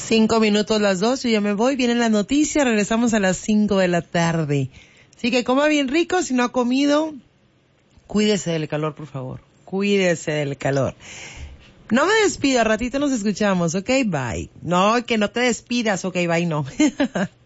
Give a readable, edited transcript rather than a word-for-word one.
5 minutos las 2, yo ya me voy, vienen las noticias, regresamos a las 5 de la tarde. Así que coma bien rico, si no ha comido, cuídese del calor, por favor. Cuídese del calor. No me despido, a ratito nos escuchamos, ok, bye. No, que no te despidas, ok, bye, no.